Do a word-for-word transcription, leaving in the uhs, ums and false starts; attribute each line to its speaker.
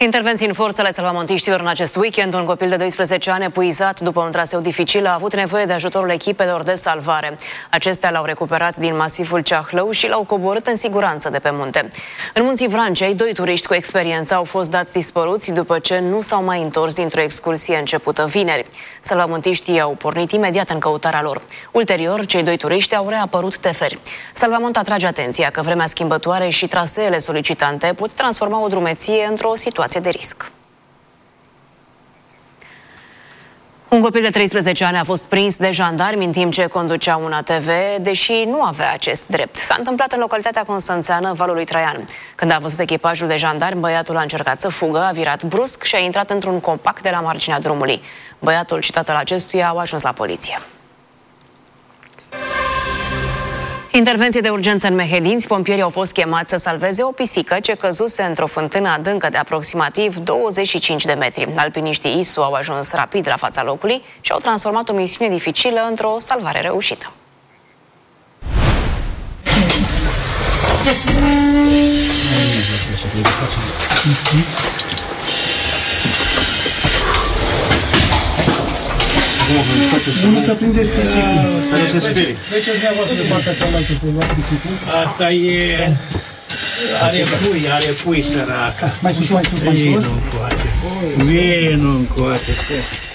Speaker 1: Intervenții în forță ale salvamontiștilor în acest weekend. Un copil de doisprezece ani epuizat după un traseu dificil a avut nevoie de ajutorul echipelor de salvare. Acestea l-au recuperat din masivul Ceahlău și l-au coborât în siguranță de pe munte. În Munții Vrancei, doi turiști cu experiență au fost dați dispăruți după ce nu s-au mai întors dintr-o excursie începută vineri. Salvamontiștii au pornit imediat în căutarea lor. Ulterior, cei doi turiști au reapărut teferi. Salvamont atrage atenția că vremea schimbătoare și traseele solicitante pot transforma o drumeție într-o situație de risc. Un copil de treisprezece ani a fost prins de jandarmi în timp ce conducea un A T V, deși nu avea acest drept. S-a întâmplat în localitatea constanțeană Valului Traian. Când a văzut echipajul de jandarmi, băiatul a încercat să fugă, a virat brusc și a intrat într-un compact de la marginea drumului. Băiatul și tatăl acestuia au ajuns la poliție. Intervenție de urgență în Mehedinți. Pompierii au fost chemați să salveze o pisică ce căzuse într-o fântână adâncă de aproximativ douăzeci și cinci de metri. Alpiniștii I S U au ajuns rapid la fața locului și au transformat o misiune dificilă într-o salvare reușită.
Speaker 2: Nu să prindeți pisicul.
Speaker 3: Să nu se sperie.
Speaker 2: Treceți dumneavoastră de partea cealaltă să luați pisicul.
Speaker 3: Asta e... Are pui, are pui săraca.
Speaker 2: Mai sus, mai sus, mai sus.
Speaker 3: Vino încoate. Vino încoate.